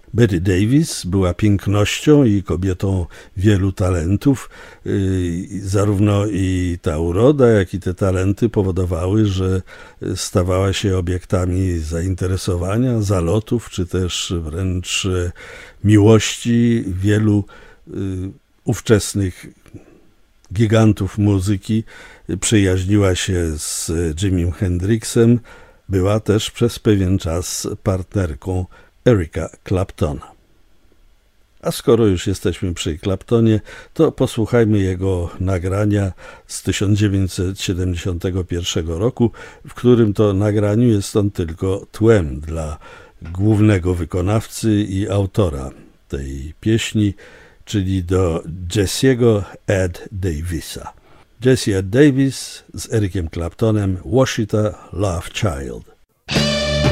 Betty Davis była pięknością i kobietą wielu talentów. Zarówno i ta uroda, jak i te talenty powodowały, że stawała się obiektami zainteresowania, zalotów, czy też wręcz miłości wielu ówczesnych gigantów muzyki. Przyjaźniła się z Jimim Hendrixem. Była też przez pewien czas partnerką Erica Claptona. A skoro już jesteśmy przy Claptonie, to posłuchajmy jego nagrania z 1971 roku, w którym to nagraniu jest on tylko tłem dla głównego wykonawcy i autora tej pieśni, czyli do Jesse'ego Ed Davisa. Jesse Ed Davis z Ericiem Claptonem, Washita Love Child.